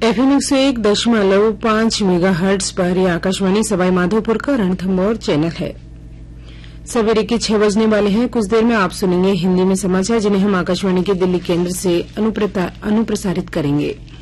FM 101.5 megahertz पर यह आकाशवाणी सवाई माधोपुर का रणथंभौर चैनल है। सवेरे के 6 बजने वाले हैं। कुछ देर में आप सुनेंगे हिंदी में समाचार, जिन्हें हम आकाशवाणी के दिल्ली केंद्र से अनुप्रसारित करेंगे।